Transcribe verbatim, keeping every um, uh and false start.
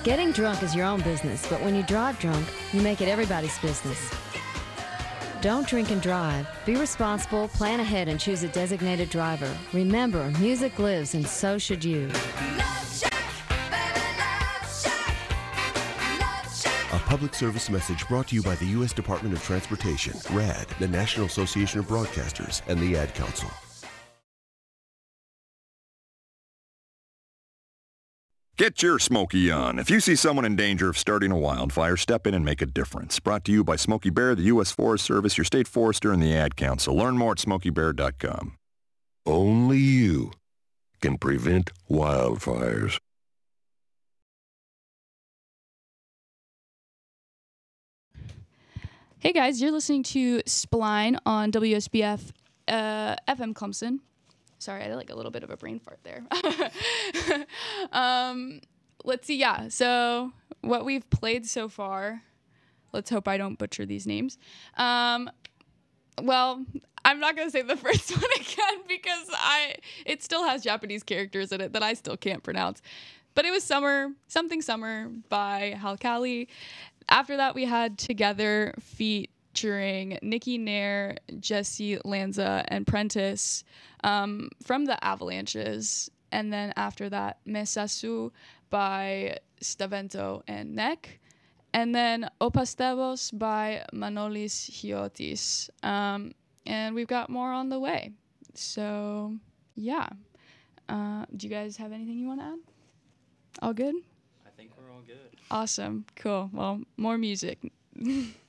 Getting drunk is your own business, but when you drive drunk, you make it everybody's business. Don't drink and drive. Be responsible, plan ahead, and choose a designated driver. Remember, music lives, and so should you. A public service message brought to you by the U S Department of Transportation, RAD, the National Association of Broadcasters, and the Ad Council. Get your Smokey on. If you see someone in danger of starting a wildfire, step in and make a difference. Brought to you by Smokey Bear, the U S Forest Service, your state forester, and the Ad Council. Learn more at smokey bear dot com. Only you can prevent wildfires. Hey guys, you're listening to Spline on W S B F uh, F M Clemson. Sorry, I had like a little bit of a brain fart there. um, let's see, yeah. So what we've played so far, let's hope I don't butcher these names. Um, well, I'm not going to say the first one again because I it still has Japanese characters in it that I still can't pronounce. But it was Summer, Something Summer by Halcali. After that, we had Together featuring Nikki Nair, Jesse Lanza, and Prentice um, from the Avalanches. And then after that, Mesasu by Stavento and Neck. And then Opastevos by Manolis Hiotis. Um, and we've got more on the way. So, yeah. Uh, do you guys have anything you want to add? All good? I think we're all good. Awesome. Cool. Well, more music.